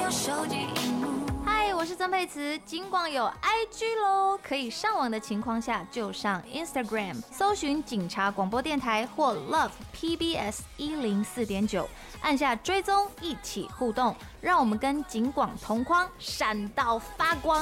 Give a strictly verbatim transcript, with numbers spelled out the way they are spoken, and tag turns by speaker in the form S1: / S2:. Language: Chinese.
S1: 手机荧幕。
S2: 嗨，我是曾沛慈。警广有 I G 咯，可以上网的情况下就上 Instagram 搜寻警察广播电台或 Love P B S 一零四点九，按下追踪，一起互动，让我们跟警广同框，闪到发光。